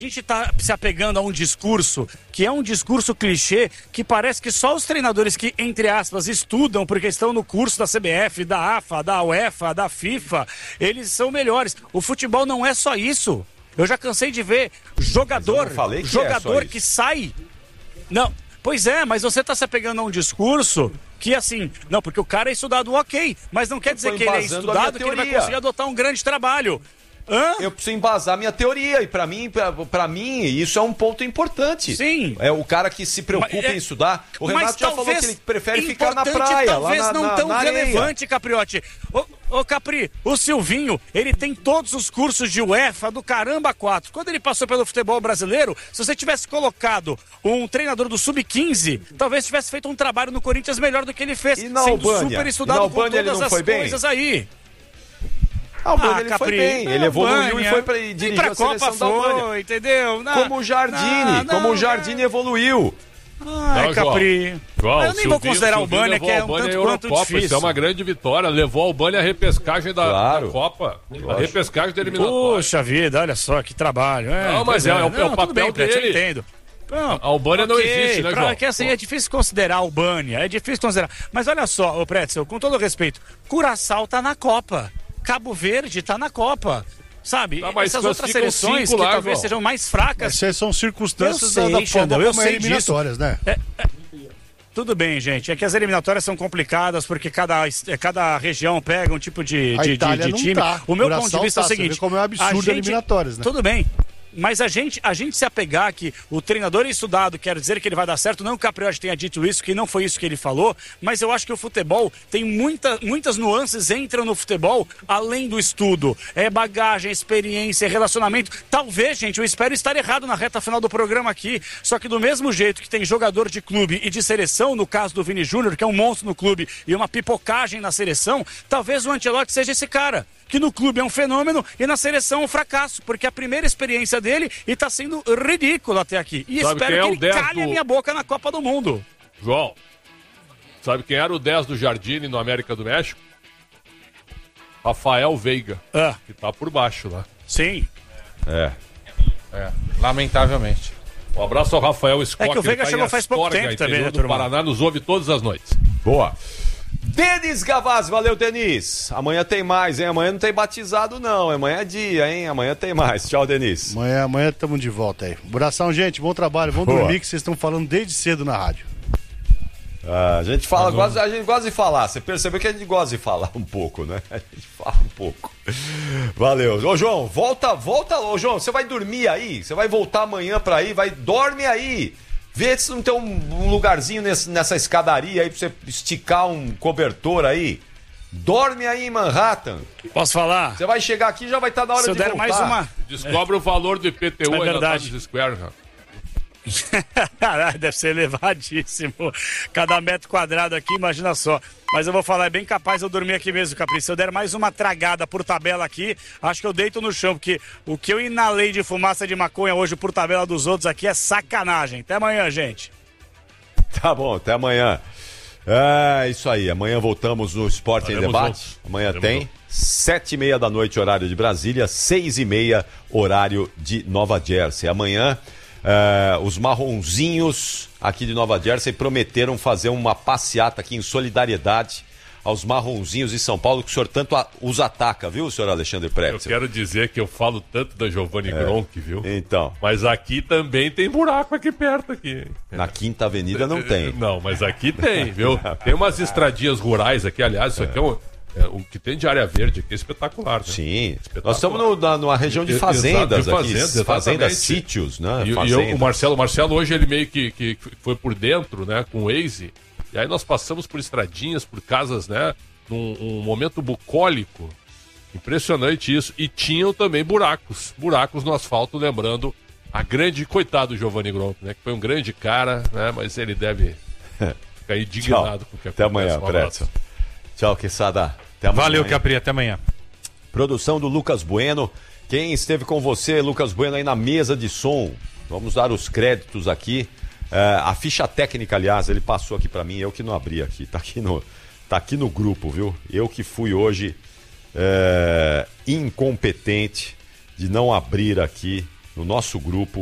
A gente está se apegando a um discurso que é um discurso clichê, que parece que só os treinadores que, entre aspas, estudam porque estão no curso da CBF, da AFA, da UEFA, da FIFA, eles são melhores. O futebol não é só isso. Eu já cansei de ver jogador que sai... Não, pois é, mas você está se apegando a um discurso que assim... Não, porque o cara é estudado, ok, mas não quer dizer que ele é estudado, que ele vai conseguir adotar um grande trabalho. Eu preciso embasar minha teoria e pra mim isso é um ponto importante. Sim. É o cara que se preocupa em estudar. O Renato já falou que ele prefere ficar na praia, talvez lá não tão na relevante, Capriotti. Ô Capri, o Silvinho, ele tem todos os cursos de UEFA do caramba 4. Quando ele passou pelo futebol brasileiro, se você tivesse colocado um treinador do Sub-15, talvez tivesse feito um trabalho no Corinthians melhor do que ele fez. E na Albânia? Super estudado com todas as coisas aí. Albânia, ele foi bem, ele evoluiu e foi pra dirigir a seleção da Albânia. Entendeu? Como o Jardine evoluiu. Ai, Capri. João, eu nem vou considerar a Albânia, que é um tanto quanto difícil. Isso é uma grande vitória, levou a Albânia à repescagem da Copa. A repescagem da eliminatória. Puxa vida, olha só que trabalho. Não, mas é o papel dele. Eu entendo. Não, a Albânia não existe, né, João? Que assim, é difícil considerar a Albânia, é difícil considerar. Mas olha só, ô Pretzel, com todo respeito, Curaçao tá na Copa. Cabo Verde tá na Copa, sabe? Essas outras seleções que talvez sejam mais fracas. Essas são circunstâncias da eliminatórias, né? Tudo bem, gente. É que as eliminatórias são complicadas porque cada região pega um tipo de time. Tá. O meu ponto de vista é o seguinte: como é um absurdo eliminatórias, né? Tudo bem. Mas a gente se apegar que o treinador é estudado, quer dizer que ele vai dar certo, não que o Capriotti tenha dito isso, que não foi isso que ele falou, mas eu acho que o futebol tem muitas nuances, entram no futebol além do estudo. É bagagem, experiência, relacionamento. Talvez, gente, eu espero estar errado na reta final do programa aqui, só que do mesmo jeito que tem jogador de clube e de seleção, no caso do Vini Júnior, que é um monstro no clube e uma pipocagem na seleção, talvez o Ancelotti seja esse cara, que no clube é um fenômeno e na seleção é um fracasso, porque é a primeira experiência dele e tá sendo ridículo até aqui. E espero que ele calhe a minha boca na Copa do Mundo. João, sabe quem era o 10 do Jardine no América do México? Rafael Veiga, que tá por baixo lá. Sim. Lamentavelmente. Um abraço ao Rafael Scott. É que o Veiga chegou faz pouco tempo também, né, do Paraná, nos ouve todas as noites. Boa. Denis Gavazzi, valeu, Denis. Amanhã tem mais, hein? Amanhã não tem batizado, não. Amanhã é dia, hein? Amanhã tem mais. Tchau, Denis. Amanhã estamos de volta aí. Buração, gente, bom trabalho. Vamos dormir, que vocês estão falando desde cedo na rádio. A gente fala, a gente gosta de falar. Você percebeu que a gente gosta de falar um pouco, né? A gente fala um pouco. Valeu. Ô, João, volta. Ô, João, você vai dormir aí? Você vai voltar amanhã pra aí? Dorme aí. Vê se não tem um lugarzinho nessa escadaria aí pra você esticar um cobertor aí. Dorme aí em Manhattan. Posso falar? Você vai chegar aqui e já vai estar na hora de voltar. Mais uma... Descobre o valor do IPTU aí na Times Square, já. Deve ser elevadíssimo. Cada metro quadrado aqui, imagina só. Mas eu vou falar, é bem capaz eu dormir aqui mesmo, Capri. Se eu der mais uma tragada por tabela aqui, acho que eu deito no chão, porque o que eu inalei de fumaça de maconha hoje por tabela dos outros aqui é sacanagem. Até amanhã, gente. Tá bom, até amanhã. É isso aí, amanhã voltamos no Esporte em Debate. Amanhã tem 7h30 da noite, horário de Brasília, 6h30, horário de Nova Jersey. Amanhã, os marronzinhos aqui de Nova Jersey prometeram fazer uma passeata aqui em solidariedade aos marronzinhos de São Paulo, que o senhor tanto os ataca, viu, senhor Alexandre Pretzel? Eu quero dizer que eu falo tanto da Giovanni Gronk, viu? Então. Mas aqui também tem buraco aqui perto aqui. Na Quinta Avenida não tem. Não, mas aqui tem, viu? Tem umas estradinhas rurais aqui, aliás, isso aqui é o que tem de área verde aqui é espetacular, né? Sim. Nós estamos numa região de fazendas aqui. Fazendas, sítios, né? E o Marcelo hoje ele meio que foi por dentro, né? Com o Waze. E aí nós passamos por estradinhas, por casas, né? Num momento bucólico. Impressionante isso. E tinham também buracos no asfalto, lembrando a grande, coitado do Giovanni Gronk, né? Que foi um grande cara, né? Mas ele deve ficar indignado com o que acontece. Até amanhã, Pretzel. Tchau, Quesada. Até amanhã. Valeu, Capri. Até amanhã. Produção do Lucas Bueno. Quem esteve com você, Lucas Bueno, aí na mesa de som? Vamos dar os créditos aqui. A ficha técnica, aliás, ele passou aqui pra mim, eu que não abri aqui. Tá aqui no grupo, viu? Eu que fui hoje incompetente de não abrir aqui no nosso grupo